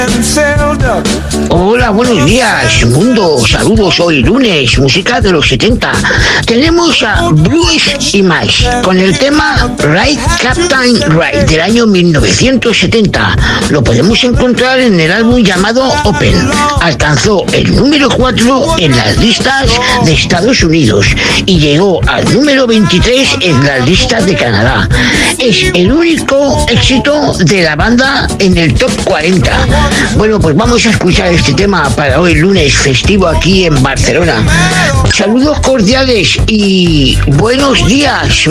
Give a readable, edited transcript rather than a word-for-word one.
Hola, buenos días, mundo. Saludos, hoy lunes, música de los 70. Tenemos a Bruce y Max con el tema Right Captain Right del año 1970. Lo podemos encontrar en el álbum llamado Open. Alcanzó el número 4 en las listas de Estados Unidos y llegó al número 23 en las listas de Canadá. Es el único éxito de la banda en el top 40. Bueno, pues vamos a escuchar este tema para hoy lunes festivo aquí en Barcelona. Saludos cordiales y buenos días.